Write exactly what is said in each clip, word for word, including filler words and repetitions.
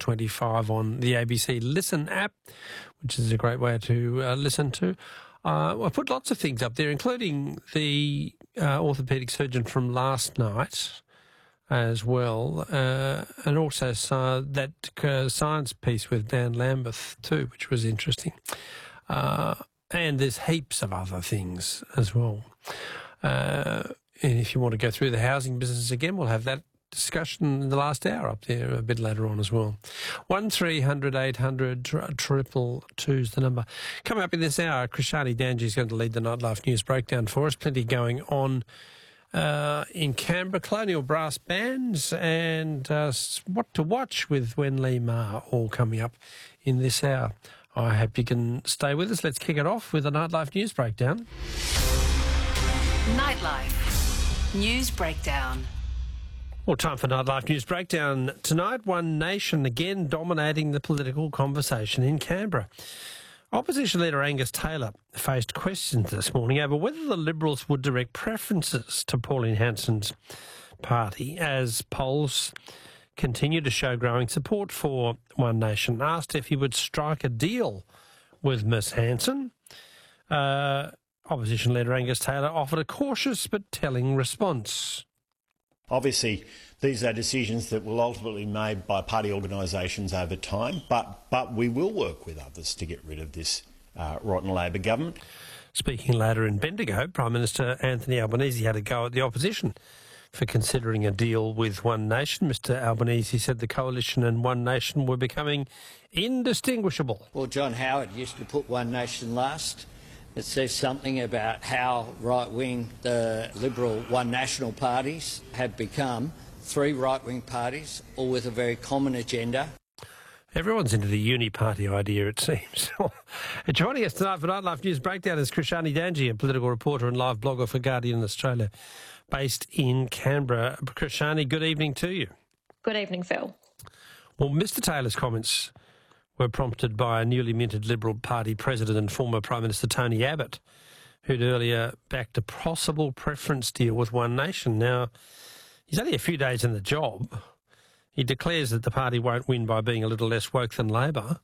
twenty-five on the A B C Listen app, which is a great way to uh, listen to. Uh, I put lots of things up there, including the uh, orthopaedic surgeon from last night as well, uh, and also uh, that uh, science piece with Dan Lambeth too, which was interesting. Uh, and there's heaps of other things as well. Uh, and if you want to go through the housing business again, we'll have that discussion in the last hour up there a bit later on as well. one three hundred eight hundred triple two is the number. Coming up in this hour, Krishani Danji is going to lead the Nightlife News Breakdown for us. Plenty going on uh, in Canberra. Colonial Brass Bands and uh, what to watch with Wen Lee Ma all coming up in this hour. I hope you can stay with us. Let's kick it off with the Nightlife News Breakdown. Nightlife News Breakdown. Well, time for Nightlife News Breakdown. Tonight, One Nation again dominating the political conversation in Canberra. Opposition leader Angus Taylor faced questions this morning over whether the Liberals would direct preferences to Pauline Hanson's party as polls continue to show growing support for One Nation. Asked if he would strike a deal with Miss Hanson, uh, Opposition leader Angus Taylor offered a cautious but telling response. Obviously, these are decisions that will ultimately be made by party organisations over time, but, but we will work with others to get rid of this uh, rotten Labor government. Speaking later in Bendigo, Prime Minister Anthony Albanese had a go at the opposition for considering a deal with One Nation. Mister Albanese said the coalition and One Nation were becoming indistinguishable. Well, John Howard used to put One Nation last. It says something about how right-wing the Liberal One National parties have become three right-wing parties, all with a very common agenda. Everyone's into the uni-party idea, it seems. Joining us tonight for Nightlife News Breakdown is Krishani Danji, a political reporter and live blogger for Guardian Australia, based in Canberra. Krishani, good evening to you. Good evening, Phil. Well, Mister Taylor's comments were prompted by a newly minted Liberal Party president and former Prime Minister Tony Abbott, who'd earlier backed a possible preference deal with One Nation. Now, he's only a few days in the job. He declares that the party won't win by being a little less woke than Labor.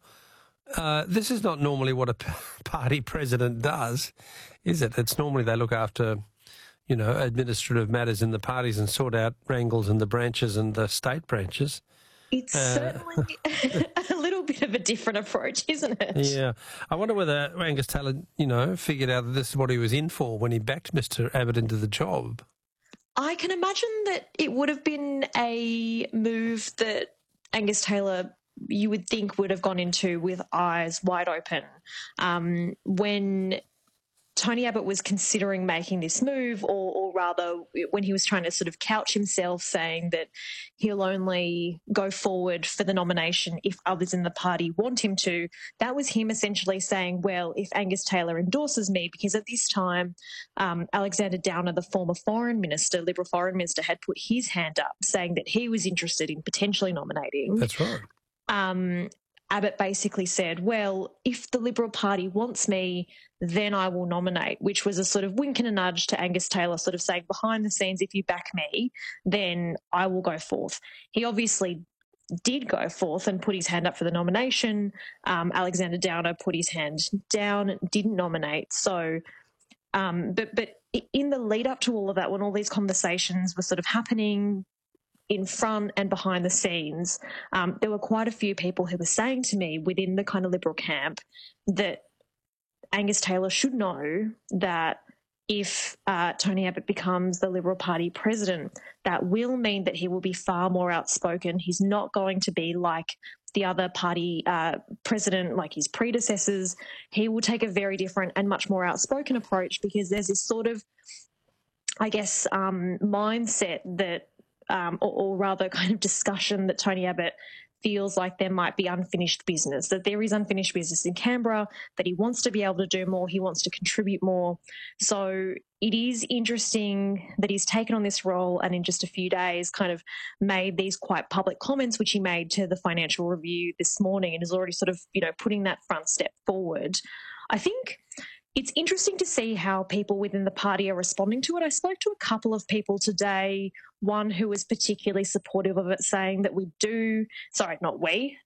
Uh, this is not normally what a p- party president does, is it? It's normally they look after, you know, administrative matters in the parties and sort out wrangles in the branches and the state branches. It's uh, certainly a little bit of a different approach, isn't it? Yeah. I wonder whether Angus Taylor, you know, figured out that this is what he was in for when he backed Mister Abbott into the job. I can imagine that it would have been a move that Angus Taylor, you would think, would have gone into with eyes wide open. Um, when Tony Abbott was considering making this move, or, or rather when he was trying to sort of couch himself saying that he'll only go forward for the nomination if others in the party want him to, that was him essentially saying, well, if Angus Taylor endorses me, because at this time um, Alexander Downer, the former foreign minister, Liberal foreign minister, had put his hand up saying that he was interested in potentially nominating. That's right. Um, Abbott basically said, well, if the Liberal Party wants me, then I will nominate, which was a sort of wink and a nudge to Angus Taylor, sort of saying behind the scenes, if you back me, then I will go forth. He obviously did go forth and put his hand up for the nomination. Um, Alexander Downer put his hand down, didn't nominate. So, um, but, but in the lead up to all of that, when all these conversations were sort of happening in front and behind the scenes, um, there were quite a few people who were saying to me within the kind of Liberal camp that Angus Taylor should know that if uh, Tony Abbott becomes the Liberal Party president, that will mean that he will be far more outspoken. He's not going to be like the other party uh, president, like his predecessors. He will take a very different and much more outspoken approach, because there's this sort of, I guess, um, mindset that Um, or, or rather kind of discussion that Tony Abbott feels like there might be unfinished business, that there is unfinished business in Canberra, that he wants to be able to do more, he wants to contribute more. So it is interesting that he's taken on this role and in just a few days kind of made these quite public comments, which he made to the Financial Review this morning, and is already sort of, you know, putting that front step forward. I think it's interesting to see how people within the party are responding to it. I spoke to a couple of people today, one who was particularly supportive of it, saying that we do, sorry, not we,